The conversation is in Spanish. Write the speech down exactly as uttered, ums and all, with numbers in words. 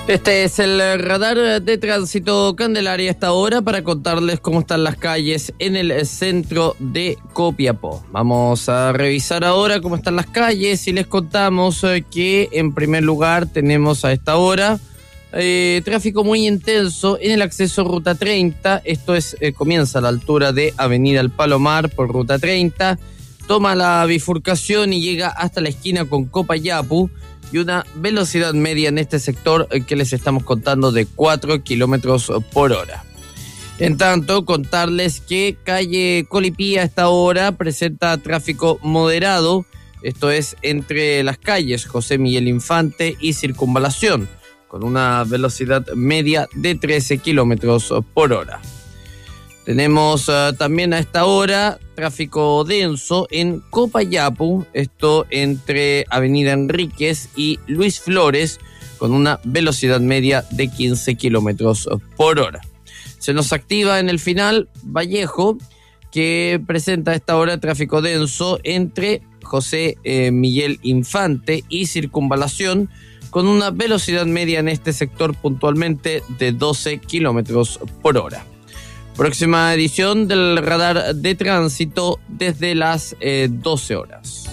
Este es el radar de tránsito Candelaria a esta hora para contarles cómo están las calles en el centro de Copiapó. Vamos a revisar ahora cómo están las calles y les contamos que en primer lugar tenemos a esta hora eh, tráfico muy intenso en el acceso Ruta treinta. Esto es eh, comienza a la altura de Avenida El Palomar por Ruta treinta, toma la bifurcación y llega hasta la esquina con Copayapu, y una velocidad media en este sector que les estamos contando de cuatro kilómetros por hora. En tanto, contarles que calle Colipí a esta hora presenta tráfico moderado, esto es entre las calles José Miguel Infante y Circunvalación, con una velocidad media de trece kilómetros por hora. Tenemos uh, también a esta hora tráfico denso en Copayapu, esto entre Avenida Enríquez y Luis Flores, con una velocidad media de quince kilómetros por hora. Se nos activa en el final Vallejo, que presenta a esta hora tráfico denso entre José eh, Miguel Infante y Circunvalación, con una velocidad media en este sector puntualmente de doce kilómetros por hora. Próxima edición del radar de tránsito desde las eh, doce horas.